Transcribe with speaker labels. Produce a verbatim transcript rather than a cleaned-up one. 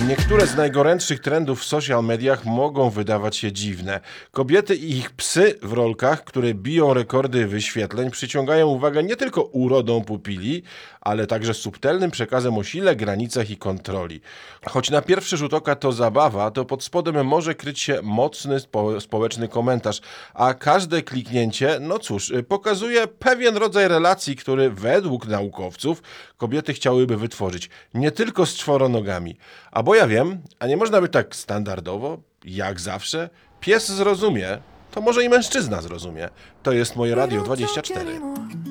Speaker 1: Niektóre z najgorętszych trendów w social mediach mogą wydawać się dziwne. Kobiety i ich psy w rolkach, które biją rekordy wyświetleń, przyciągają uwagę nie tylko urodą pupili, ale także subtelnym przekazem o sile, granicach i kontroli. Choć na pierwszy rzut oka to zabawa, to pod spodem może kryć się mocny spo- społeczny komentarz, a każde kliknięcie, no cóż, pokazuje pewien rodzaj relacji, który według naukowców kobiety chciałyby wytworzyć, nie tylko z czworonogami. A bo ja wiem, a nie można by tak standardowo, jak zawsze, pies zrozumie, to może i mężczyzna zrozumie. To jest moje Radio dwadzieścia cztery.